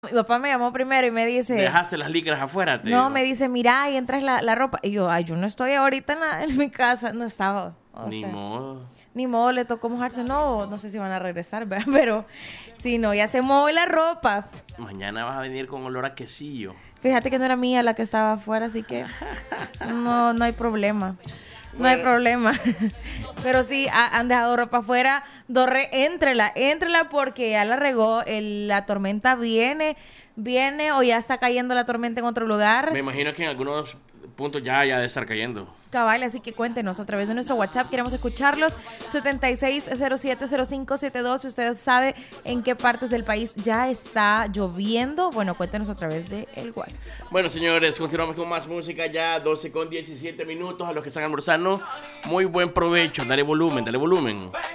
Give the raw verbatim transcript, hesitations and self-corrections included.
Mi papá me llamó primero y me dice... Dejaste las licras afuera, te No, digo. me dice, mira, y entras la, la ropa. Y yo, ay, yo no estoy ahorita en, la- en mi casa. No estaba. O Ni sea, modo. Ni modo, le tocó mojarse. No, no sé si van a regresar, ¿verdad? Pero si no, ya se mojó la ropa. Mañana vas a venir con olor a quesillo. Fíjate que no era mía la que estaba afuera, así que no, no hay problema. No hay Bueno. problema. Pero sí, ha- han dejado ropa afuera. Dorre, éntrela, éntrela porque ya la regó. El- la tormenta viene, viene o ya está cayendo la tormenta en otro lugar. Me imagino que en algunos puntos ya ya de estar cayendo. Cabal, así que cuéntenos a través de nuestro WhatsApp, queremos escucharlos, setenta y seis cero siete cero cinco siete dos, si usted sabe en qué partes del país ya está lloviendo, bueno, cuéntenos a través de el WhatsApp. Bueno, señores, continuamos con más música ya, doce con diecisiete minutos. A los que están almorzando, muy buen provecho, dale volumen, dale volumen.